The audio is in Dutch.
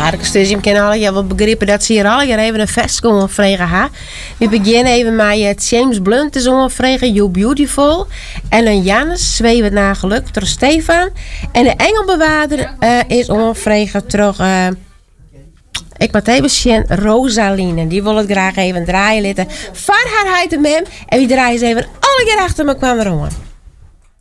Harksters kennen alle wel begrippen dat ze hier alle jaar even een fest komen vregen ha. We beginnen even met James Blunt is onvregen You Beautiful. En een Jannes zweven naar geluk door Stefan. En de engelbewaarder is onvregen terug. Ik moet even zien Rosaline. Die wil het graag even draaien laten. Van haar heid en mem. En wie draaien ze even alle keer achter me kwam erom.